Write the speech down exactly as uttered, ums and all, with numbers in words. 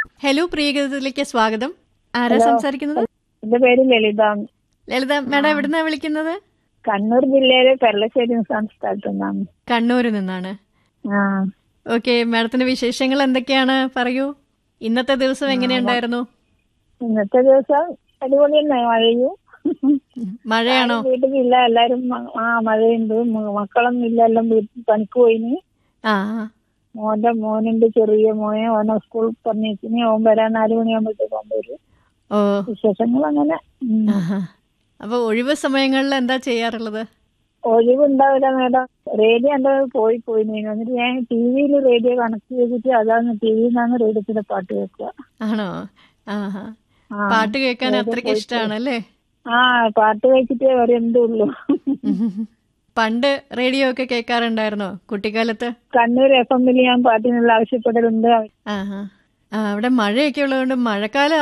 Hello, പ്രിയഗീതത്തിലേക്ക് സ്വാഗതം. ആരാ hello. സംസാരിക്കുന്നത്? എന്റെ പേര് ലളിത. ലളിത മാഡം എവിടുന്നാ വിളിക്കുന്നത്? കണ്ണൂർ ജില്ലയിലെ പെരളശ്ശേരി സ്ഥലത്തു നിന്നാണ്. കണ്ണൂരിൽ നിന്നാണ്. ആ ഓക്കെ, മാഡത്തിന്റെ വിശേഷങ്ങൾ എന്തൊക്കെയാണ്? പറയൂ. ഇന്നത്തെ ദിവസം എങ്ങനെയുണ്ടായിരുന്നു? ഇന്നത്തെ ദിവസം അടിപൊളി തന്നെ. മഴയും മഴയാണോ? ആരും വീട്ടിലില്ല, എല്ലാരും മ- ആ മഴയുണ്ട്. മ- മക്കളൊന്നും ഇല്ല, എല്ലാം വീട്ടിൽ പണിക്ക് പോയിന്. ആ മോന്റെ മോനുണ്ട്, ചെറിയ മോനെ. ഓനെ സ്കൂളിൽ പറഞ്ഞിന്. ഓൻ വരാൻ നാലു മണിയാകുമ്പോഴത്തേക്ക് ഓൻ വരും. ഓ വിശേഷങ്ങൾ അങ്ങനെ. ഉം. ആഹാ. അപ്പൊ ഒഴിവ് സമയങ്ങളിൽ എന്താ ചെയ്യാറുള്ളത്? ഒഴിവുണ്ടാവില്ല മേഡം. റേഡിയോ എന്റെ പോയി പോയി എന്നിട്ട് ഞാൻ ടി വിയിൽ റേഡിയോ കണക്ട് ചെയ്തിട്ട് അതാണ് ടി വിയിൽ നിന്നാണ് റേഡിയോത്തിന്റെ പാട്ട് കേൾക്കുക. ആണോ? ആഹാ. ആ, പാട്ട് കേൾക്കാൻ റേഡിയോ അത്രയ്ക്ക് പോയി പോയി. ഇഷ്ടമാണല്ലേ? ആ, പാട്ട് കഴിച്ചിട്ടേ വേറെ എന്തേ ഉള്ളൂ. പണ്ട് റേഡിയോ ഒക്കെ കേൾക്കാറുണ്ടായിരുന്നോ കുട്ടിക്കാലത്ത്? കണ്ണൂർ എഫ് എമ്മിൽ ഞാൻ പാട്ടിനുള്ള ആവശ്യപ്പെടലുണ്ട്. ആഹാ. ആ, അവിടെ മഴയൊക്കെ ഉള്ളതുകൊണ്ട് മഴക്കാലം